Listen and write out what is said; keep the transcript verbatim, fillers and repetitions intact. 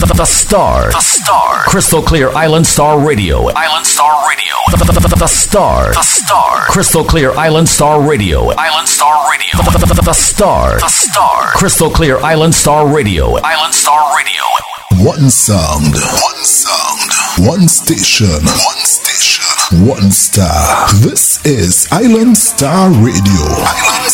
The Star. The Star. Crystal Clear Island Star Radio. Island Star Radio. The Star. The Star. Crystal Clear Island Star Radio. Island Star Radio. The Star. The Star. Crystal Clear Island Star Radio. Island Star Radio. One sound. One sound. One station. One station. One star. This is Island Star Radio. Island